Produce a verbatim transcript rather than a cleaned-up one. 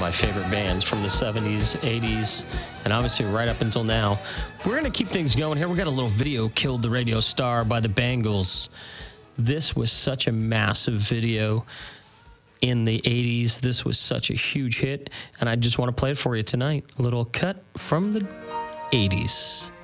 my favorite bands from the seventies, eighties, and obviously right up until now. We're going to keep things going here. We got a little video, Killed the Radio Star by the Bangles. This was such a massive video in the eighties. This was such a huge hit, and I just want to play it for you tonight. A little cut from the eighties.